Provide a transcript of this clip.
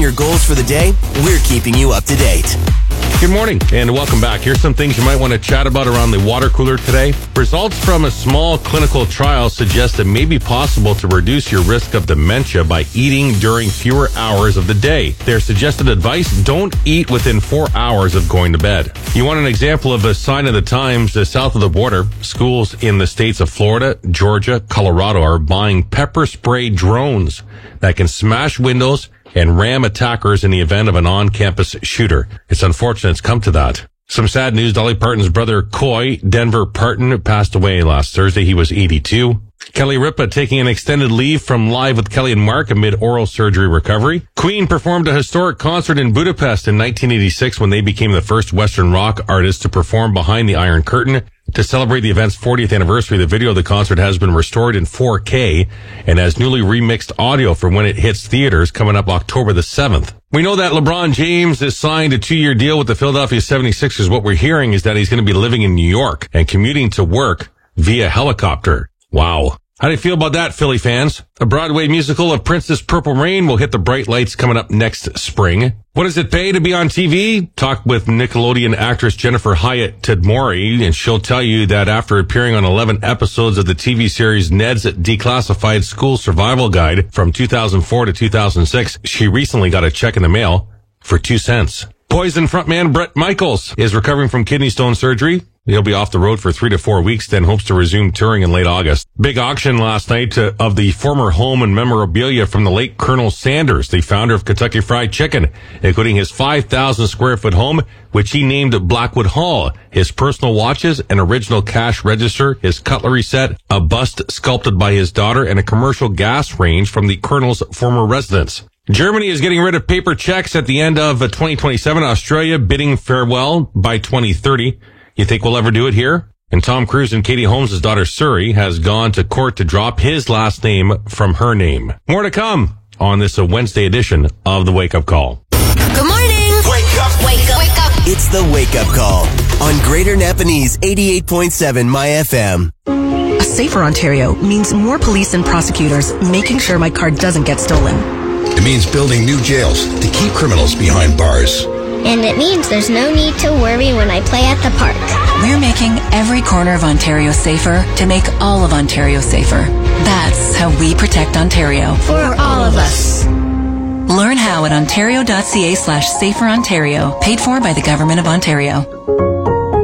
your goals for the day, we're keeping you up to date. Good morning and welcome back. Here's some things you might want to chat about around the water cooler today. Results from a small clinical trial suggest it may be possible to reduce your risk of dementia by eating during fewer hours of the day. Their suggested advice: don't eat within 4 hours of going to bed. You want an example of a sign of the times? South of the border, schools in the states of Florida, Georgia, Colorado are buying pepper spray drones that can smash windows and ram attackers in the event of an on-campus shooter. It's unfortunate it's come to that. Some sad news: Dolly Parton's brother, Coy Denver Parton, passed away last Thursday. He was 82. Kelly Ripa taking an extended leave from Live with Kelly and Mark amid oral surgery recovery. Queen performed a historic concert in Budapest in 1986 when they became the first Western rock artist to perform behind the Iron Curtain. To celebrate the event's 40th anniversary, the video of the concert has been restored in 4K and has newly remixed audio for when it hits theaters coming up October the 7th. We know that LeBron James has signed a 2-year deal with the Philadelphia 76ers. What we're hearing is that he's going to be living in New York and commuting to work via helicopter. Wow. How do you feel about that, Philly fans? A Broadway musical of Princess Purple Rain will hit the bright lights coming up next spring. What does it pay to be on TV? Talk with Nickelodeon actress Jennifer Hyatt Tedmori, and she'll tell you that after appearing on 11 episodes of the TV series Ned's Declassified School Survival Guide from 2004 to 2006, she recently got a check in the mail for 2 cents. Poison frontman Bret Michaels is recovering from kidney stone surgery. He'll be off the road for 3 to 4 weeks, then hopes to resume touring in late August. Big auction last night of the former home and memorabilia from the late Colonel Sanders, the founder of Kentucky Fried Chicken, including his 5,000 square foot home, which he named Blackwood Hall, his personal watches, an original cash register, his cutlery set, a bust sculpted by his daughter, and a commercial gas range from the Colonel's former residence. Germany is getting rid of paper checks at the end of 2027. Australia bidding farewell by 2030. You think we'll ever do it here? And Tom Cruise and Katie Holmes' daughter Suri has gone to court to drop his last name from her name. More to come on this Wednesday edition of the Wake Up Call. Good morning. Wake up. Wake up. Wake up. It's the Wake Up Call on Greater Napanese 88.7 My FM. A safer Ontario means more police and prosecutors making sure my car doesn't get stolen. It means building new jails to keep criminals behind bars. And it means there's no need to worry when I play at the park. We're making every corner of Ontario safer to make all of Ontario safer. That's how we protect Ontario. For all of us. Learn how at ontario.ca/saferontario, paid for by the Government of Ontario.